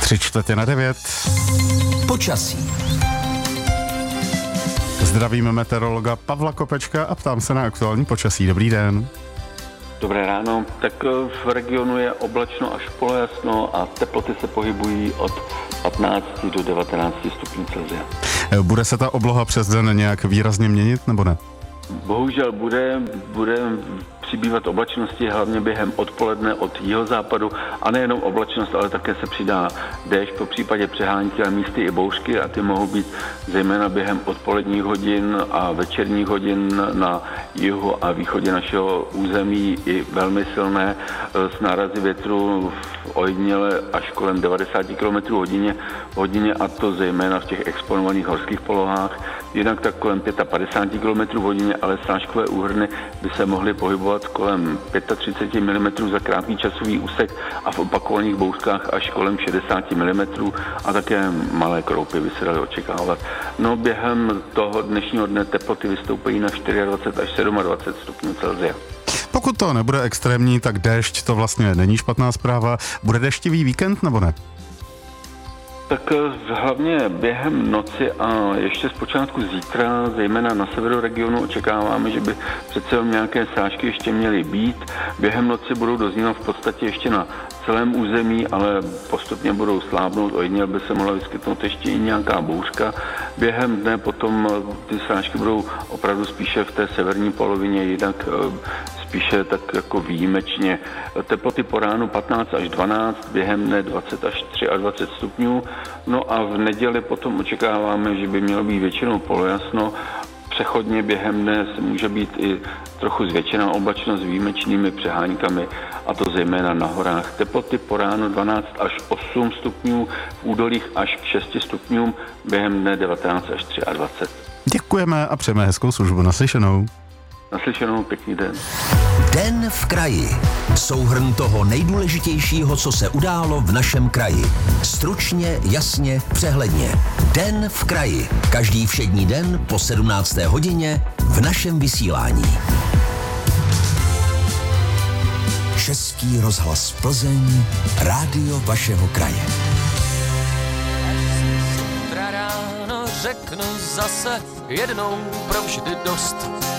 8:45. Počasí. Zdravíme meteorologa Pavla Kopečka a ptám se na aktuální počasí. Dobrý den. Dobré ráno. Tak v regionu je oblačno až polojasno a teploty se pohybují od 15 do 19 stupňů Celsia. Bude se ta obloha přes den nějak výrazně měnit, nebo ne? Bohužel bude přibývat oblačnosti, hlavně během odpoledne od jihozápadu, a nejenom oblačnost, ale také se přidá déšť, po případě přehánky a místy i bouřky, a ty mohou být zejména během odpoledních hodin a večerních hodin na jihu a východě našeho území i velmi silné, s nárazy větru ojediněle až kolem 90 km hodině, a to zejména v těch exponovaných horských polohách. Jinak tak kolem 55 km hodině, ale srážkové úhrny by se mohly pohybovat kolem 35 mm za krátký časový úsek a v opakovaných bouřkách až kolem 60 mm, a také malé kroupy by se daly očekávat. No, během toho dnešního dne teploty vystoupají na 24 až 27 stupňů Celsia. Pokud to nebude extrémní, tak déšť to vlastně není špatná zpráva. Bude deštivý víkend, nebo ne? Tak hlavně během noci a ještě zpočátku zítra, zejména na severu regionu, očekáváme, že by přece nějaké srážky ještě měly být. Během noci budou doznívat v podstatě ještě na celém území, ale postupně budou slábnout, ojediněle by se mohla vyskytnout ještě i nějaká bouřka. Během dne potom ty srážky budou opravdu spíše v té severní polovině, jinak spíše tak jako výjimečně. Teploty po ránu 15 až 12, během dne 20 až 23 stupňů. No a v neděli potom očekáváme, že by mělo být většinou polojasno. Přechodně během dne může být i trochu zvětšená oblačnost s výjimečnými přeháňkami, a to zejména na horách. Teploty po ránu 12 až 8 stupňů, v údolích až k 6 stupňům, během dne 19 až 23. Děkujeme a přejeme hezkou službu. Naslyšenou. Naslyšenou, pěkný den. Den v kraji. Souhrn toho nejdůležitějšího, co se událo v našem kraji. Stručně, jasně, přehledně. Den v kraji. Každý všední den po 17. hodině v našem vysílání. Český rozhlas Plzeň, rádio vašeho kraje. Zítra ráno řeknu zase jednou provždy dost.